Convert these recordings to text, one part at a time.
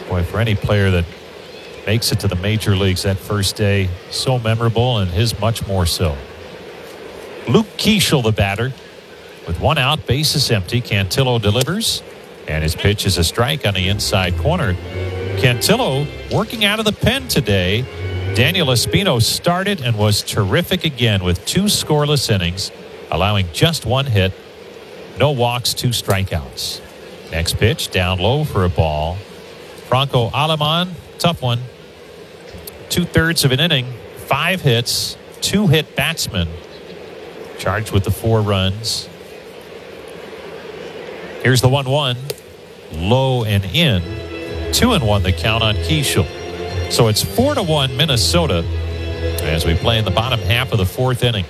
Boy, for any player that makes it to the major leagues, that first day so memorable, and his much more so. Luke Keeschel, the batter, with one out, bases empty. Cantillo delivers, and his pitch is a strike on the inside corner. Cantillo working out of the pen today. Daniel Espino started and was terrific again with 2 scoreless innings, allowing just 1 hit, no walks, 2 strikeouts. Next pitch down low for a ball. Franco Aleman, tough one. 2/3 of an inning, 5 hits, 2-hit batsman, charged with the 4 runs. Here's the 1-1, low and in. 2-1 the count on Keeschel. So it's 4-1 Minnesota as we play in the bottom half of the 4th inning.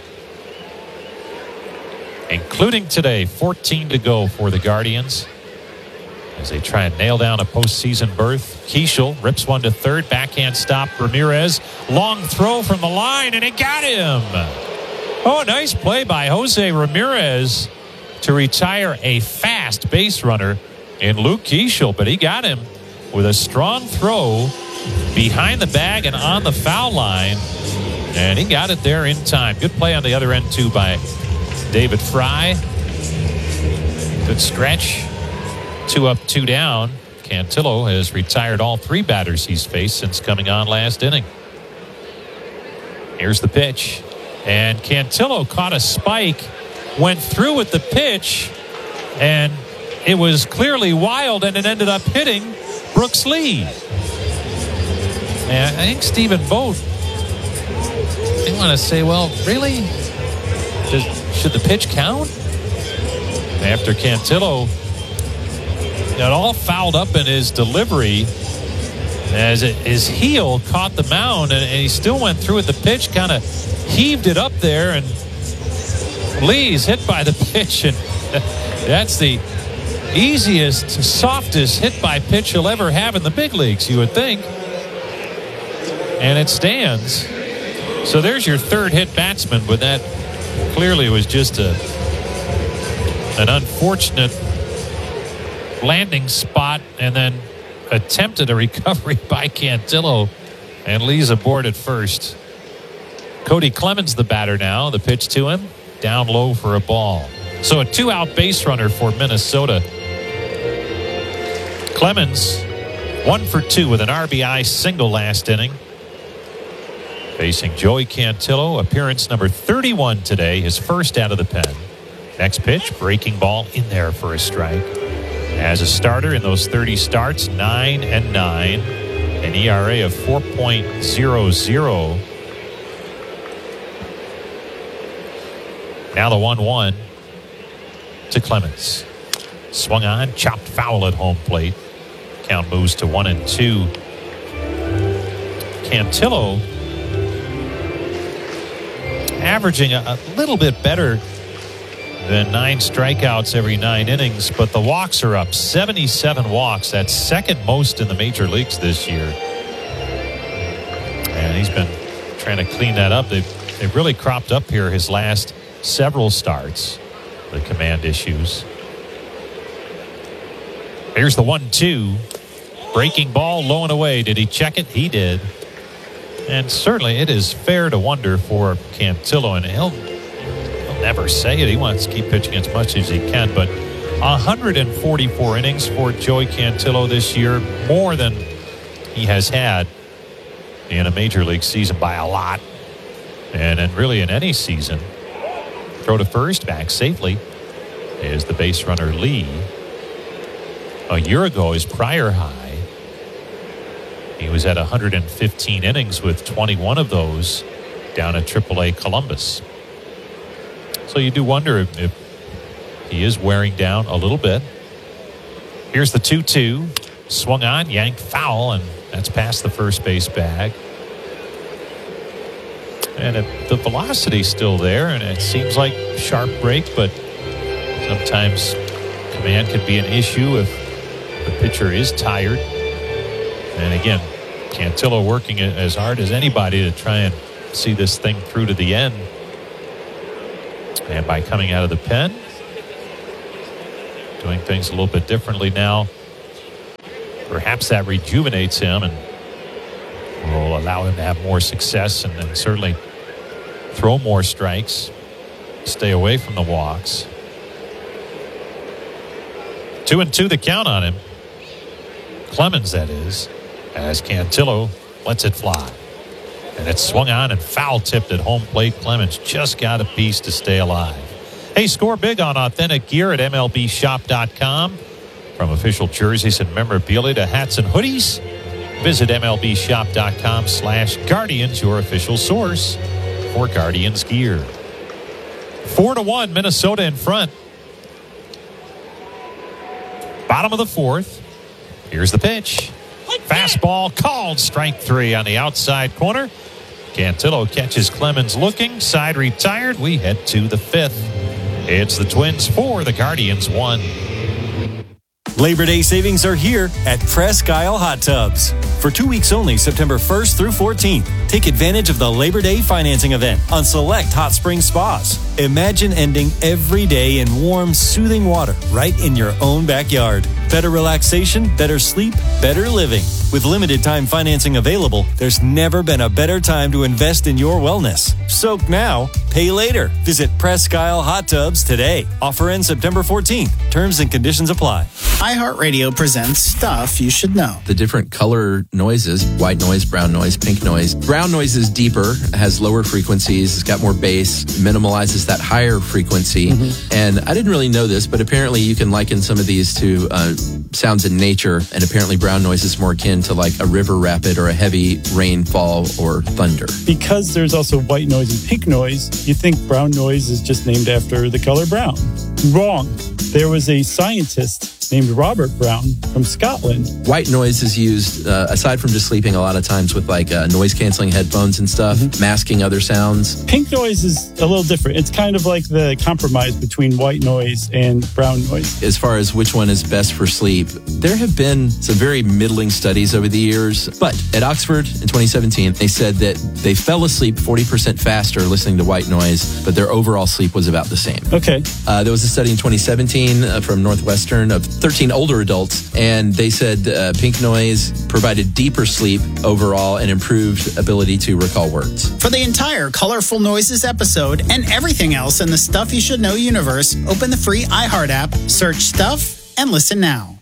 Including today, 14 to go for the Guardians as they try and nail down a postseason berth. Keeschel rips one to third, backhand stop. Ramirez, long throw from the line, and it got him. Oh, nice play by Jose Ramirez to retire a fast base runner in Luke Keeschel, but he got him with a strong throw behind the bag and on the foul line, and he got it there in time. Good play on the other end too by David Fry. Good stretch. 2 up, 2 down. Cantillo has retired all 3 batters he's faced since coming on last inning. Here's the pitch, and Cantillo caught a spike, went through with the pitch, and it was clearly wild, and it ended up hitting Brooks Lee. And I think Stephen Vogt, they want to say, well, really? Should the pitch count? After Cantillo got all fouled up in his delivery as his heel caught the mound, and he still went through with the pitch, kind of heaved it up there, and Lee's hit by the pitch, and that's the easiest, softest hit by pitch he'll ever have in the big leagues, you would think. And it stands. So there's your 3rd hit batsman, but that clearly was just an unfortunate landing spot, and then attempted a recovery by Cantillo, and Lee's aboard at first. Cody Clemens the batter now. The pitch to him, down low for a ball. So a 2-out base runner for Minnesota. Clemens 1 for 2 with an RBI single last inning. Facing Joey Cantillo, appearance number 31 today, his first out of the pen. Next pitch, breaking ball in there for a strike. As a starter in those 30 starts, 9-9, an ERA of 4.00. Now the 1-1 to Clemens. Swung on, chopped foul at home plate. Count moves to 1-2. Cantillo averaging a little bit better than 9 strikeouts every 9 innings, but the walks are up. 77 walks. That's second most in the major leagues this year. And he's been trying to clean that up. They've really cropped up here his last several starts, the command issues. Here's the 1-2. Breaking ball low and away. Did he check it? He did. And certainly it is fair to wonder for Cantillo, and he'll never say it. He wants to keep pitching as much as he can, but 144 innings for Joey Cantillo this year, more than he has had in a major league season by a lot, and really in any season. Throw to first, back safely is the base runner Lee. A year ago, his prior high, he was at 115 innings with 21 of those down at AAA Columbus. So you do wonder if he is wearing down a little bit. Here's the 2-2. Swung on, yanked foul, and that's past the first base bag. And the velocity's still there, and it seems like sharp break, but sometimes command can be an issue if the pitcher is tired. And again, Cantillo working as hard as anybody to try and see this thing through to the end. And by coming out of the pen, doing things a little bit differently now. perhaps that rejuvenates him and will allow him to have more success and certainly throw more strikes, stay away from the walks. 2-2 the count on him. Clemens, that is, as Cantillo lets it fly. And it's swung on and foul tipped at home plate. Clemens just got a piece to stay alive. Hey, score big on authentic gear at MLBshop.com. From official jerseys and memorabilia to hats and hoodies, visit MLBshop.com/Guardians, your official source for Guardians gear. 4-1, Minnesota in front. Bottom of the fourth. Here's the pitch. Fastball called, strike 3 on the outside corner. Cantillo catches Clemens looking. Side retired. We head to the 5th. It's the Twins 4, the Guardians 1. Labor Day savings are here at Presque Isle Hot Tubs. For 2 weeks only, September 1st through 14th, take advantage of the Labor Day financing event on select hot spring spas. Imagine ending every day in warm, soothing water right in your own backyard. Better relaxation, better sleep, better living. With limited time financing available, there's never been a better time to invest in your wellness. Soak now, pay later. Visit Presque Isle Hot Tubs today. Offer ends September 14th. Terms and conditions apply. iHeartRadio presents Stuff You Should Know. The different color noises, white noise, brown noise, pink noise. Brown noise is deeper, has lower frequencies, it's got more bass, minimalizes that higher frequency. And I didn't really know this, but apparently you can liken some of these to sounds in nature, and apparently brown noise is more akin to like a river rapid or a heavy rainfall or thunder. Because there's also white noise and pink noise, you think brown noise is just named after the color brown. Wrong. There was a scientist named Robert Brown from Scotland. White noise is used, aside from just sleeping, a lot of times with like noise-canceling headphones and stuff, masking other sounds. Pink noise is a little different. It's kind of like the compromise between white noise and brown noise. As far as which one is best for sleep, there have been some very middling studies over the years. But at Oxford in 2017, they said that they fell asleep 40% faster listening to white noise, but their overall sleep was about the same. Okay. There was a study in 2017 from Northwestern of 13 older adults, and they said pink noise provided deeper sleep overall and improved ability to recall words. For the entire Colorful Noises episode and everything else in the Stuff You Should Know universe, open the free iHeart app, search Stuff, and listen now.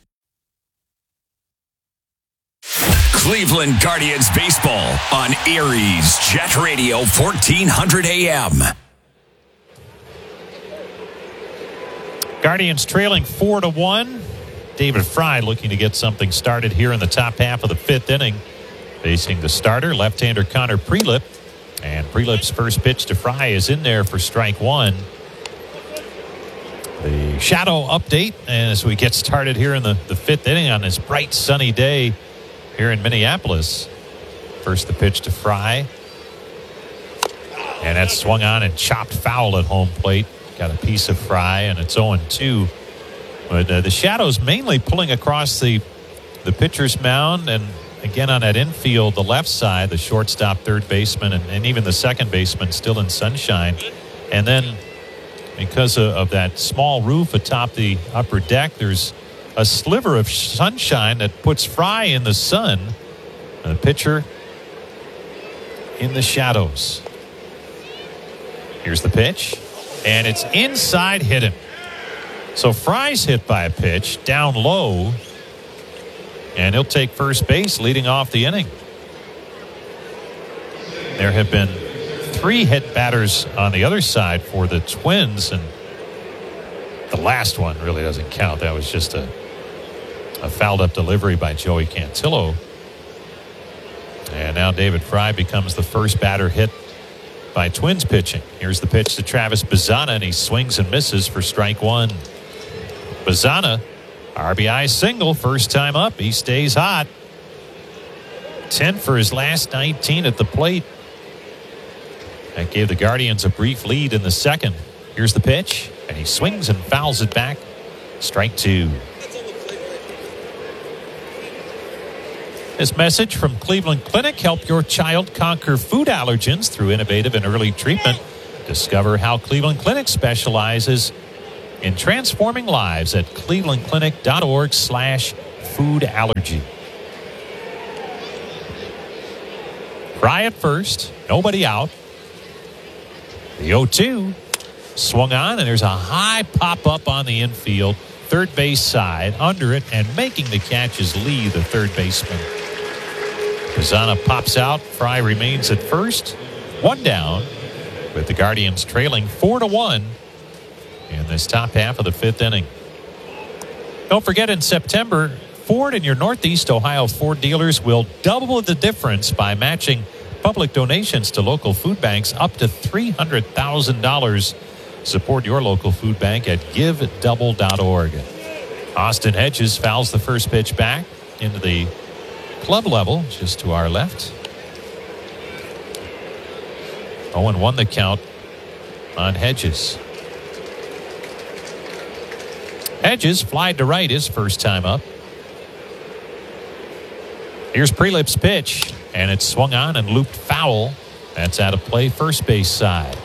Cleveland Guardians baseball on Aries Jet Radio 1400 AM. Guardians trailing 4-1. David Fry looking to get something started here in the top half of the 5th inning. Facing the starter, left-hander Connor Prelip. And Prelip's first pitch to Fry is in there for strike 1. The shadow update as we get started here in the 5th inning on this bright sunny day here in Minneapolis. First the pitch to Fry. And that's swung on and chopped foul at home plate. Got a piece of Fry, and it's 0-2. But the shadow's mainly pulling across the pitcher's mound, and again on that infield, the left side, the shortstop, third baseman, and even the second baseman still in sunshine. And then because of that small roof atop the upper deck, there's a sliver of sunshine that puts Fry in the sun. And the pitcher in the shadows. Here's the pitch. And it's inside hidden. So Fry's hit by a pitch down low. And he'll take first base leading off the inning. There have been 3 hit batters on the other side for the Twins. And the last one really doesn't count. That was just a fouled up delivery by Joey Cantillo. And now David Fry becomes the first batter hit by Twins pitching. Here's the pitch to Travis Bazzana, and he swings and misses for strike 1. Bazzana, RBI single, first time up. He stays hot. 10 for his last 19 at the plate. That gave the Guardians a brief lead in the second. Here's the pitch, and he swings and fouls it back. Strike 2. This message from Cleveland Clinic. Help your child conquer food allergens through innovative and early treatment. Discover how Cleveland Clinic specializes in transforming lives at clevelandclinic.org/ food allergy. Fry at first. Nobody out. The 0-2 swung on, and there's a high pop-up on the infield. Third base side, under it, and making the catch is Lee, the third baseman. Pizana pops out. Fry remains at first. One down, with the Guardians trailing 4-1 in this top half of the fifth inning. Don't forget, in September, Ford and your Northeast Ohio Ford dealers will double the difference by matching public donations to local food banks up to $300,000. Support your local food bank at givedouble.org. Austin Hedges fouls the first pitch back into the club level, just to our left. 0-1 the count on Hedges. Hedges flied to right his first time up. Here's Prelip's pitch, and it's swung on and looped foul. That's out of play, first base side.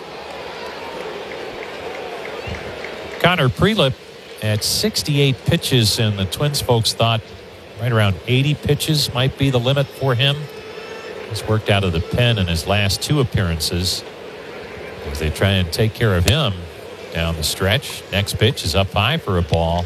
Connor Prelip at 68 pitches, and the Twins folks thought right around 80 pitches might be the limit for him. He's worked out of the pen in his last two appearances as they try and take care of him down the stretch. Next pitch is up high for a ball.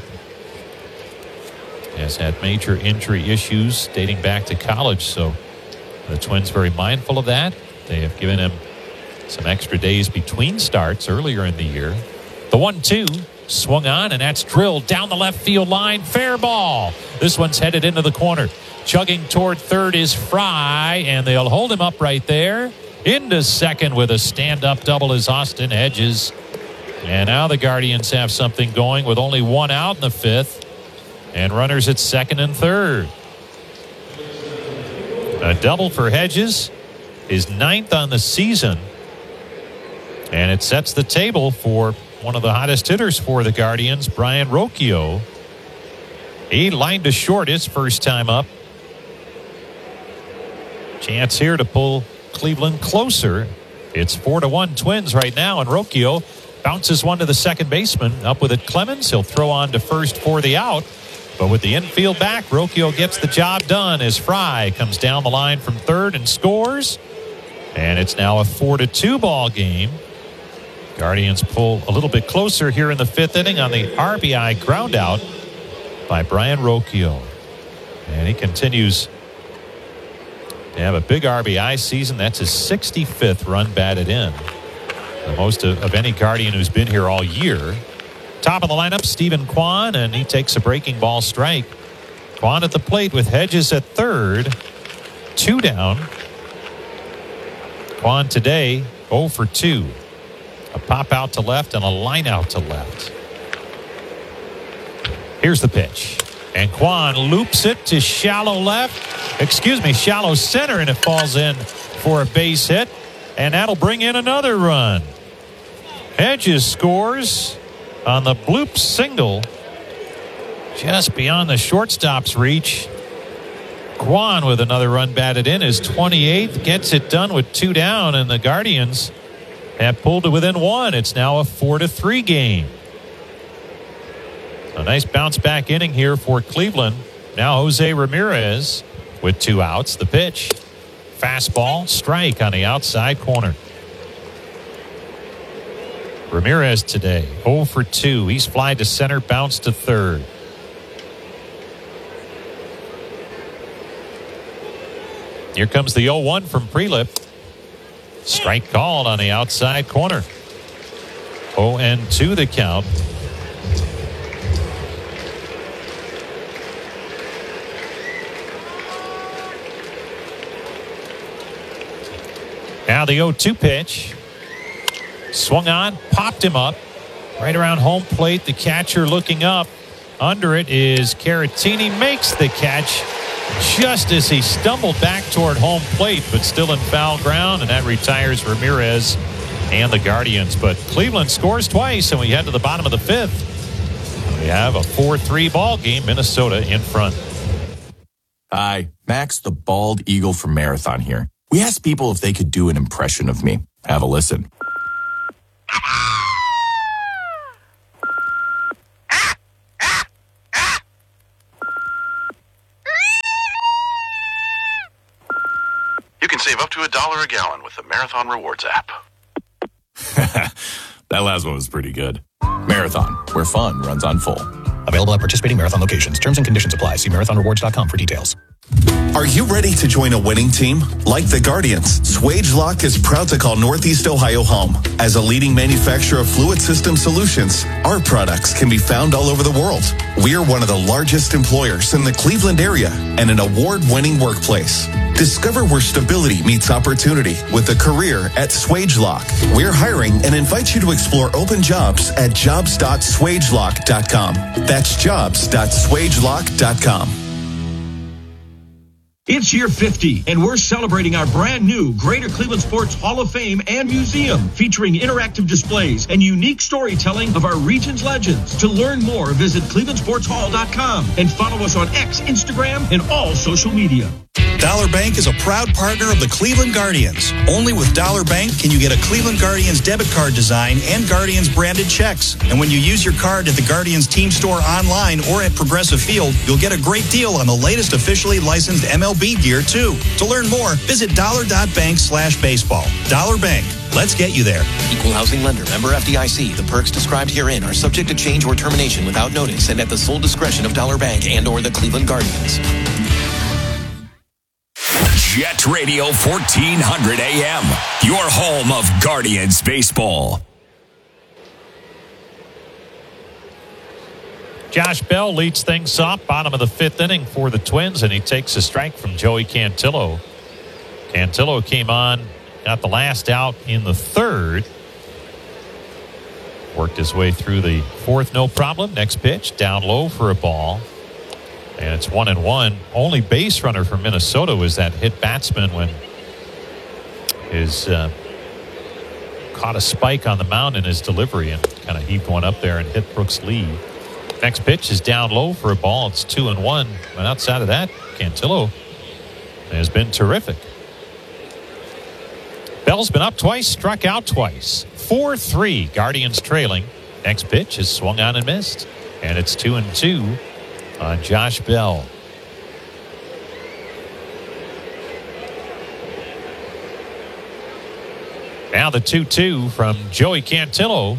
He has had major injury issues dating back to college, so the Twins very mindful of that. They have given him some extra days between starts earlier in the year. The 1-2 swung on, and that's drilled down the left field line. Fair ball. This one's headed into the corner. Chugging toward third is Fry, and they'll hold him up right there. Into second with a stand-up double is Austin Hedges. And now the Guardians have something going with only one out in the fifth, and runners at second and third. A double for Hedges, his ninth on the season, and it sets the table for one of the hottest hitters for the Guardians, Brian Rocchio. He lined to short his first time up. Chance here to pull Cleveland closer. It's 4-1 Twins right now, and Rocchio bounces one to the second baseman. Up with it, Clemens. He'll throw on to first for the out. But with the infield back, Rocchio gets the job done as Fry comes down the line from third and scores. And it's now a 4-2 ball game. Guardians pull a little bit closer here in the fifth inning on the RBI ground out by Brian Rocchio. And he continues to have a big RBI season. That's his 65th run batted in. The most of any Guardian who's been here all year. Top of the lineup, Stephen Kwan, and he takes a breaking ball strike. Kwan at the plate with Hedges at third. 2 down. Kwan today 0 for 2. A pop out to left and a line out to left. Here's the pitch. And Kwan loops it to shallow center, and it falls in for a base hit. And that'll bring in another run. Hedges scores on the bloop single just beyond the shortstop's reach. Kwan with another run batted in, his 28th, gets it done with 2 down, and the Guardians have pulled it within 1. It's now a 4-3 game. A nice bounce back inning here for Cleveland. Now Jose Ramirez with 2 outs. The pitch, fastball, strike on the outside corner. Ramirez today 0 for 2. He's flied to center, bounced to third. Here comes the 0-1 from Prelip. Strike called on the outside corner. 0-2 the count. Now the 0-2 pitch. Swung on, popped him up. Right around home plate, the catcher looking up. Under it is Caratini, makes the catch just as he stumbled back toward home plate, but still in foul ground, and that retires Ramirez and the Guardians. But Cleveland scores twice, and we head to the bottom of the fifth. We have a 4-3 ball game, Minnesota in front. Hi, Max the Bald Eagle from Marathon here. We asked people if they could do an impression of me. Have a listen. You can save up to $1 a gallon with the Marathon Rewards app. That last one was pretty good. Marathon, where fun runs on full. Available at participating Marathon locations. Terms and conditions apply. See marathonrewards.com for details. Are you ready to join a winning team? Like the Guardians, Swagelok is proud to call Northeast Ohio home. As a leading manufacturer of fluid system solutions, our products can be found all over the world. We are one of the largest employers in the Cleveland area and an award-winning workplace. Discover where stability meets opportunity with a career at Swagelok. We're hiring and invite you to explore open jobs at jobs.swagelok.com. That's jobs.swagelok.com. It's year 50, and we're celebrating our brand new Greater Cleveland Sports Hall of Fame and Museum, featuring interactive displays and unique storytelling of our region's legends. To learn more, visit clevelandsportshall.com and follow us on X, Instagram, and all social media. Dollar Bank is a proud partner of the Cleveland Guardians. Only with Dollar Bank can you get a Cleveland Guardians debit card design and Guardians branded checks. And when you use your card at the Guardians team store online or at Progressive Field, you'll get a great deal on the latest officially licensed MLB gear, too. To learn more, visit dollar.bank/baseball. Dollar Bank. Let's get you there. Equal housing lender. Member FDIC. The perks described herein are subject to change or termination without notice and at the sole discretion of Dollar Bank and or the Cleveland Guardians. Jet Radio 1400 AM, your home of Guardians baseball. Josh Bell leads things off, bottom of the fifth inning for the Twins, and he takes a strike from Joey Cantillo. Cantillo came on, got the last out in the third. Worked his way through the fourth, no problem. Next pitch, down low for a ball. And it's 1-1. Only base runner for Minnesota was that hit batsman when his caught a spike on the mound in his delivery and kind of heaved one up there and hit Brooks Lee. Next pitch is down low for a ball. It's 2-1. But outside of that, Cantillo has been terrific. Bell's been up twice, struck out twice. 4-3. Guardians trailing. Next pitch is swung on and missed. And it's 2-2. On Josh Bell. Now the 2-2 from Joey Cantillo.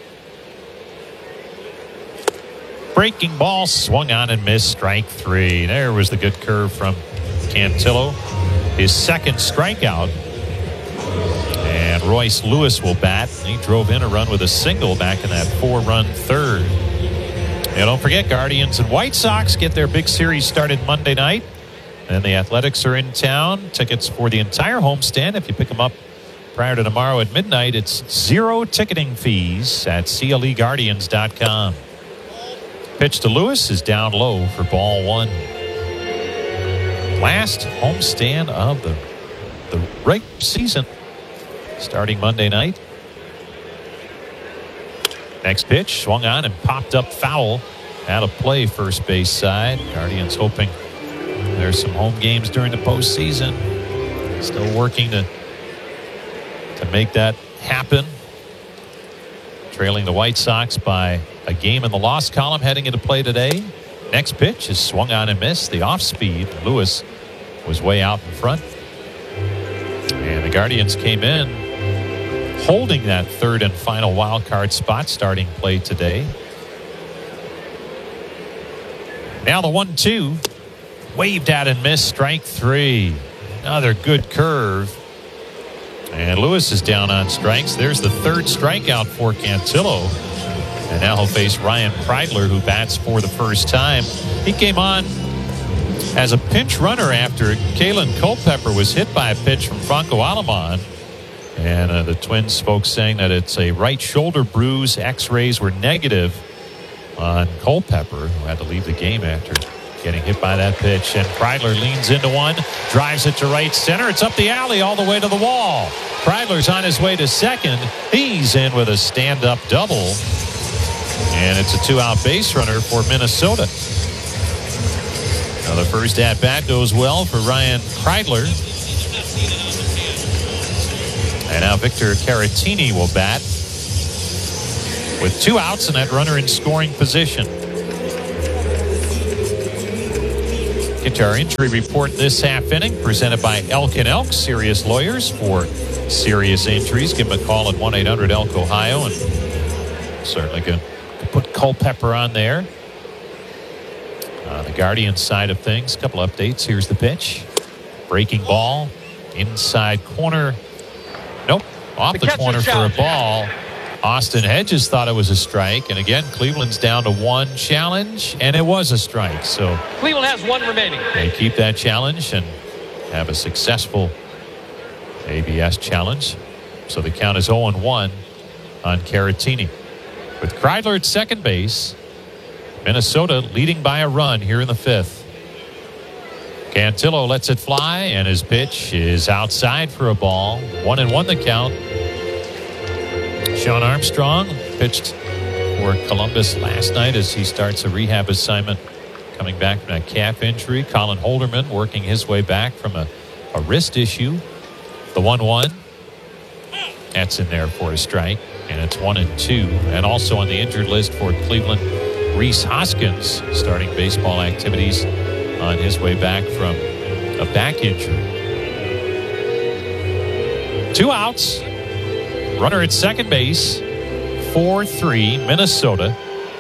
Breaking ball, swung on and missed, strike three. There was the good curve from Cantillo. His second strikeout. And Royce Lewis will bat. He drove in a run with a single back in that 4-run third. And don't forget, Guardians and White Sox get their big series started Monday night. And the Athletics are in town. Tickets for the entire homestand. If you pick them up prior to tomorrow at midnight, it's 0 ticketing fees at CLEGuardians.com. Pitch to Lewis is down low for ball one. Last homestand of the regular season starting Monday night. Next pitch, swung on and popped up foul. Out of play, first base side. Guardians hoping there's some home games during the postseason. Still working to make that happen. Trailing the White Sox by a game in the loss column heading into play today. Next pitch is swung on and missed. The off speed. Lewis was way out in front. And the Guardians came in holding that third and final wild card spot starting play today. Now the 1-2. Waved at and missed, strike three. Another good curve. And Lewis is down on strikes. There's the third strikeout for Cantillo. And now he'll face Ryan Kreidler, who bats for the first time. He came on as a pinch runner after Kalen Culpepper was hit by a pitch from Franco Alemán. And the Twins folks saying that it's a right shoulder bruise. X-rays were negative on Culpepper, who had to leave the game after getting hit by that pitch. And Kreidler leans into one, drives it to right center. It's up the alley all the way to the wall. Kreidler's on his way to second. He's in with a stand-up double. And it's a two-out base runner for Minnesota. Now the first at-bat goes well for Ryan Kreidler. And now Victor Caratini will bat with two outs and that runner in scoring position. Get to our injury report this half inning, presented by Elk & Elk, serious lawyers for serious injuries. Give them a call at 1-800-ELK-OHIO, and certainly can put Culpepper on there. The Guardians side of things, a couple updates. Here's the pitch. Breaking ball, inside corner. Nope, off the corner for a ball. Austin Hedges thought it was a strike. And again, Cleveland's down to one challenge, and it was a strike. So Cleveland has one remaining. They keep that challenge and have a successful ABS challenge. So the count is 0-1 on Caratini. With Kreidler at second base, Minnesota leading by a run here in the fifth. Cantillo lets it fly, and his pitch is outside for a ball. 1-1 the count. Sean Armstrong pitched for Columbus last night as he starts a rehab assignment coming back from that calf injury. Colin Holderman working his way back from a wrist issue. The 1-1. That's in there for a strike, and it's 1-2. And also on the injured list for Cleveland, Rhys Hoskins starting baseball activities on his way back from a back injury. 2 outs. Runner at second base. 4-3 Minnesota.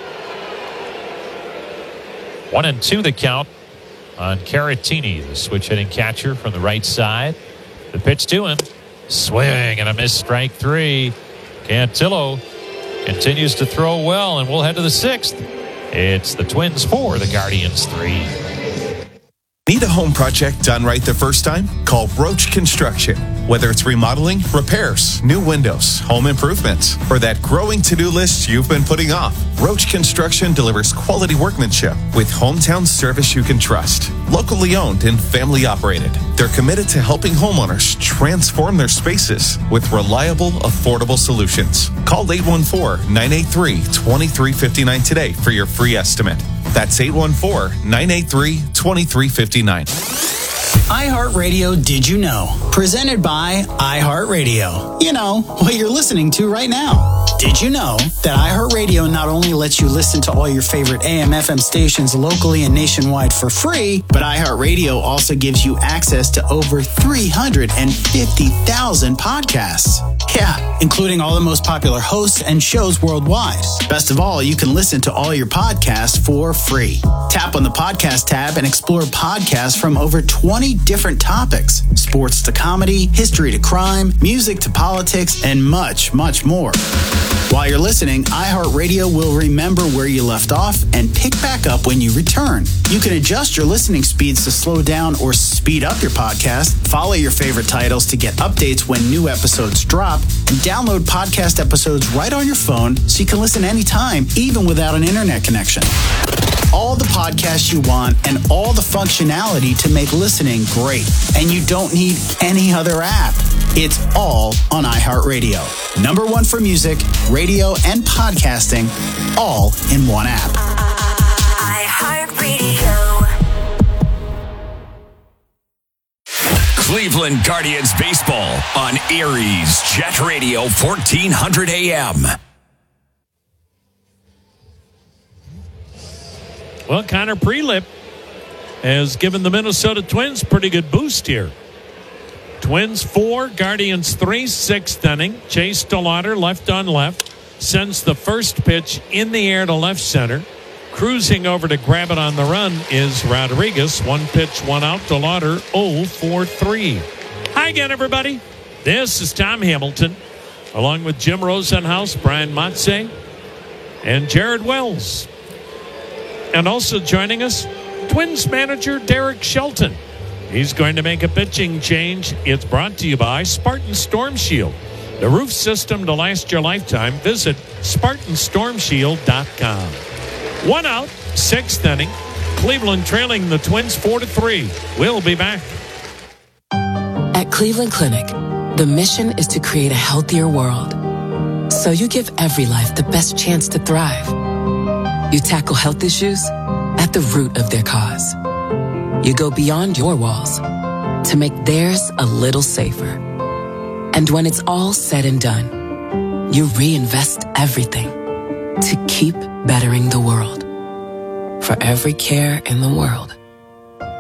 1-2 the count on Caratini, the switch hitting catcher from the right side. The pitch to him. Swing and a missed, strike 3. Cantillo continues to throw well, and we'll head to the 6th. It's the Twins 4, the Guardians 3. Need a home project done right the first time? Call Roach Construction. Whether it's remodeling, repairs, new windows, home improvements, or that growing to-do list you've been putting off, Roach Construction delivers quality workmanship with hometown service you can trust. Locally owned and family operated, they're committed to helping homeowners transform their spaces with reliable, affordable solutions. Call 814-983-2359 today for your free estimate. That's 814-983-2359. iHeartRadio Did You Know? Presented by iHeartRadio. You know, what you're listening to right now. Did you know that iHeartRadio not only lets you listen to all your favorite AM/FM stations locally and nationwide for free, but iHeartRadio also gives you access to over 350,000 podcasts. Yeah, including all the most popular hosts and shows worldwide. Best of all, you can listen to all your podcasts for free. Tap on the podcast tab and explore podcasts from over 20 different topics. Sports to comedy, history to crime, music to politics, and much, much more. While you're listening, iHeartRadio will remember where you left off and pick back up when you return. You can adjust your listening speeds to slow down or speed up your podcast, follow your favorite titles to get updates when new episodes drop, and download podcast episodes right on your phone so you can listen anytime, even without an internet connection. All the podcasts you want and all the functionality to make listening great. And you don't need any other app. It's all on iHeartRadio. Number one for music, radio, and podcasting, all in one app. iHeartRadio. Cleveland Guardians baseball on Erie's Jet Radio 1400 AM. Well, Connor Prelip has given the Minnesota Twins pretty good boost here. Twins 4, Guardians 3, 6th inning. Chase DeLauder, left on left, sends the first pitch in the air to left center. Cruising over to grab it on the run is Rodriguez. 1 pitch, 1 out. DeLauder 0-for-3. Hi again, everybody. This is Tom Hamilton, along with Jim Rosenhaus, Brian Motze, and Jared Wells. And also joining us, Twins manager Derek Shelton. He's going to make a pitching change. It's brought to you by Spartan Storm Shield, the roof system to last your lifetime. Visit SpartanStormShield.com. 1 out, 6th inning. Cleveland trailing the Twins 4-3. We'll be back. At Cleveland Clinic, the mission is to create a healthier world. So you give every life the best chance to thrive. You tackle health issues at the root of their cause. You go beyond your walls to make theirs a little safer. And when it's all said and done, you reinvest everything to keep bettering the world. For every care in the world,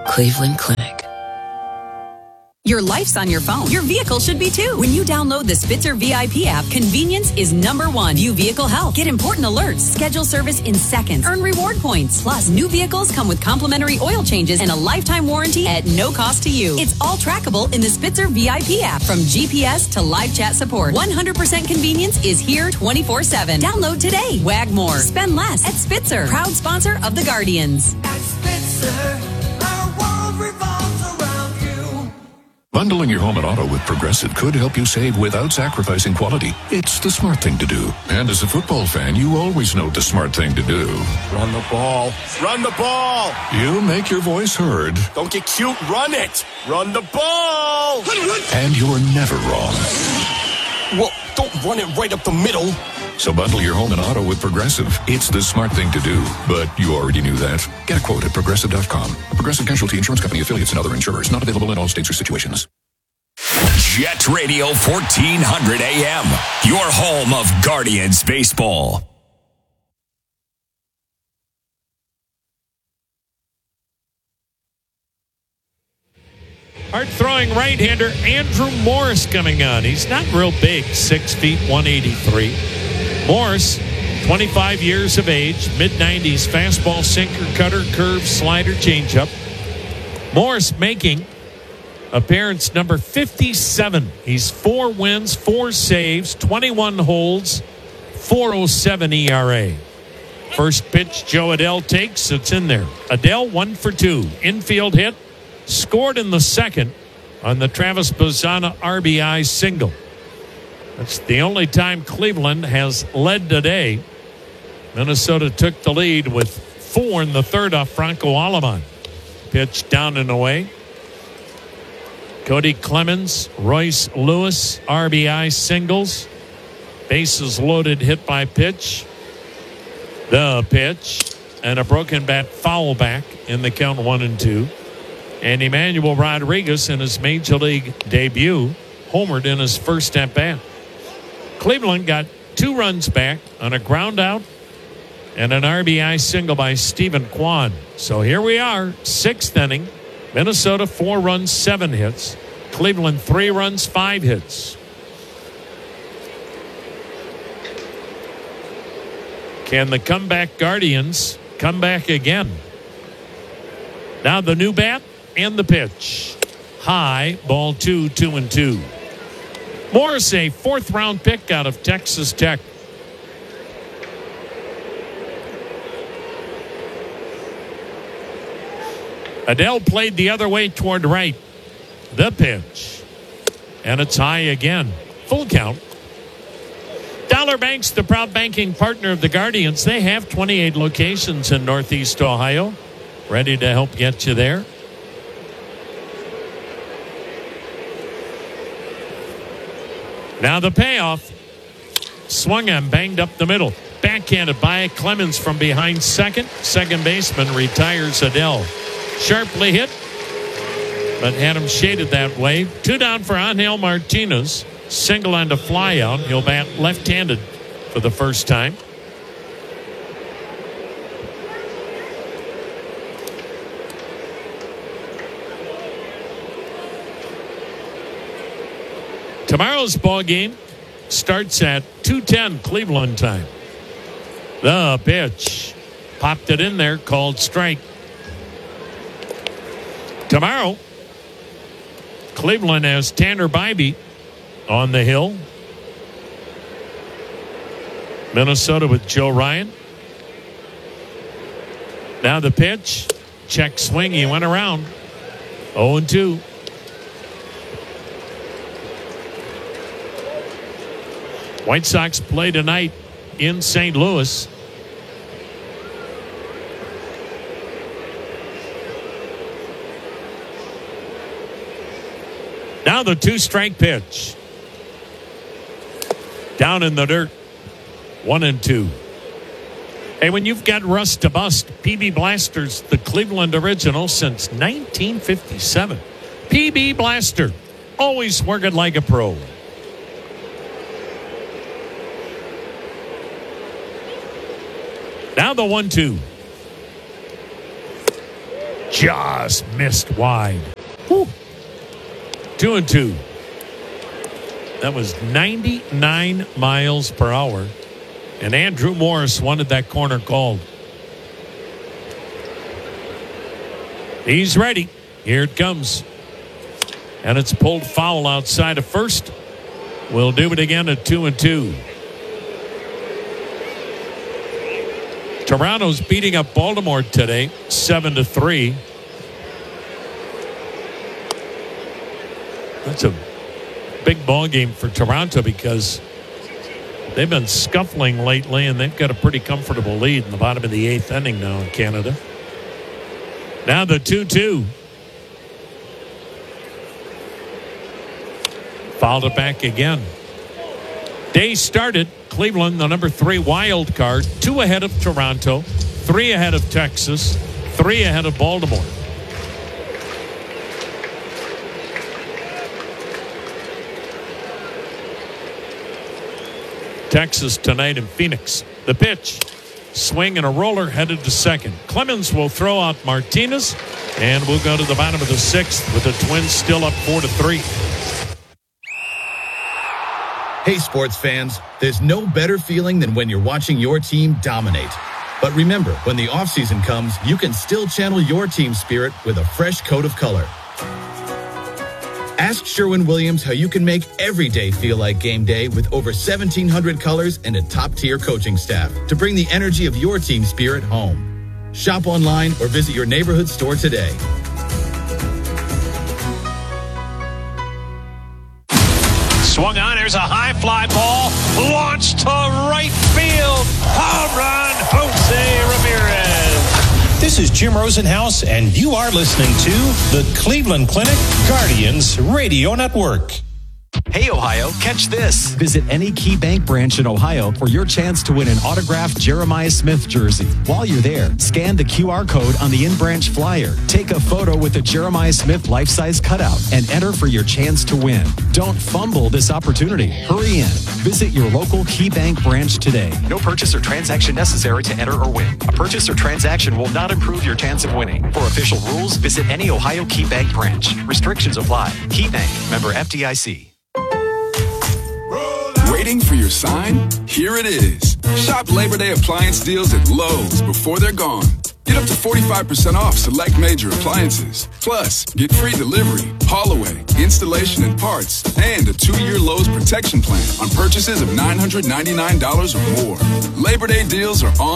Cleveland Clinic. Your life's on your phone. Your vehicle should be too. When you download the Spitzer VIP app, convenience is number one. View vehicle health. Get important alerts. Schedule service in seconds. Earn reward points. Plus, new vehicles come with complimentary oil changes and a lifetime warranty at no cost to you. It's all trackable in the Spitzer VIP app. From GPS to live chat support, 100% convenience is here 24/7. Download today. Wag more. Spend less at Spitzer. Proud sponsor of the Guardians. At Spitzer, our world revolves around you. Bundling your home and auto with Progressive could help you save without sacrificing quality. It's the smart thing to do. And as a football fan, you always know the smart thing to do. Run the ball. Run the ball. You make your voice heard. Don't get cute. Run it. Run the ball. And you're never wrong. Well, don't run it right up the middle. So bundle your home and auto with Progressive. It's the smart thing to do. But you already knew that. Get a quote at Progressive.com. Progressive Casualty Insurance Company affiliates and other insurers. Not available in all states or situations. Jet Radio 1400 AM. Your home of Guardians baseball. Hard-throwing right-hander Andrew Morris coming on. He's not real big, 6 feet, 183. Morris, 25 years of age, mid-90s, fastball, sinker, cutter, curve, slider, changeup. Morris making appearance number 57. He's 4 wins, 4 saves, 21 holds, 4.07 ERA. First pitch Joe Adell takes, it's in there. Adell 1 for 2. Infield hit, scored in the second on the Travis Bazzana RBI single. That's the only time Cleveland has led today. Minnesota took the lead with 4 in the third off Franco Aleman. Pitch down and away. Cody Clemens, Royce Lewis, RBI singles. Bases loaded, hit by pitch. The pitch. And a broken bat foul back in the count 1-2. And Emmanuel Rodriguez in his major league debut homered in his first at bat. Cleveland got 2 runs back on a ground out and an RBI single by Stephen Kwan. So here we are, 6th inning. Minnesota 4 runs, 7 hits. Cleveland 3 runs, 5 hits. Can the comeback Guardians come back again? Now the new bat and the pitch. High, ball 2, 2-2. Morris, a 4th round pick out of Texas Tech. Adell played the other way toward right. The pitch. And it's high again. Full count. Dollar Bank's the proud banking partner of the Guardians. They have 28 locations in Northeast Ohio. Ready to help get you there. Now the payoff. Swung and banged up the middle. Backhanded by Clemens from behind second. Second baseman retires Adell. Sharply hit, but had him shaded that way. 2 down for Angel Martinez. Single on a fly out. He'll bat left-handed for the first time. Tomorrow's ball game starts at 2:10 Cleveland time. The pitch. Popped it in there, called strike. Tomorrow, Cleveland has Tanner Bybee on the hill. Minnesota with Joe Ryan. Now the pitch. Check swing. He went around. 0-2. White Sox play tonight in St. Louis. Now the 2-strike pitch. Down in the dirt. 1-2. Hey, when you've got rust to bust, PB Blaster's the Cleveland original since 1957. PB Blaster. Always working like a pro. Now the 1-2. Just missed wide. Whew. 2-2. That was 99 miles per hour. And Andrew Morris wanted that corner called. He's ready. Here it comes. And it's pulled foul outside of first. We'll do it again at 2-2. Toronto's beating up Baltimore today, 7-3. That's a big ball game for Toronto because they've been scuffling lately, and they've got a pretty comfortable lead in the bottom of the 8th inning now in Canada. Now the 2-2. Fouled it back again. Day started. Cleveland, the number 3 wild card, 2 ahead of Toronto, 3 ahead of Texas, 3 ahead of Baltimore. Texas tonight in Phoenix. The pitch. Swing and a roller headed to second. Clemens will throw out Martinez, and we'll go to the bottom of the 6th with the Twins still up 4-3. Hey, sports fans, there's no better feeling than when you're watching your team dominate. But remember, when the offseason comes, you can still channel your team spirit with a fresh coat of color. Ask Sherwin-Williams how you can make every day feel like game day with over 1,700 colors and a top-tier coaching staff to bring the energy of your team spirit home. Shop online or visit your neighborhood store today. Swung on, there's a high fly ball, launched to right field. Home run, Jose Ramirez. This is Jim Rosenhaus, and you are listening to the Cleveland Clinic Guardians Radio Network. Hey, Ohio, catch this. Visit any Key Bank branch in Ohio for your chance to win an autographed Jeremiah Smith jersey. While you're there, scan the QR code on the in-branch flyer. Take a photo with a Jeremiah Smith life-size cutout and enter for your chance to win. Don't fumble this opportunity. Hurry in. Visit your local Key Bank branch today. No purchase or transaction necessary to enter or win. A purchase or transaction will not improve your chance of winning. For official rules, visit any Ohio Key Bank branch. Restrictions apply. Key Bank, member FDIC. Waiting for your sign? Here it is. Shop Labor Day appliance deals at Lowe's before they're gone. Get up to 45% off select major appliances. Plus, get free delivery, haul away, installation and parts, and a 2-year Lowe's protection plan on purchases of $999 or more. Labor Day deals are on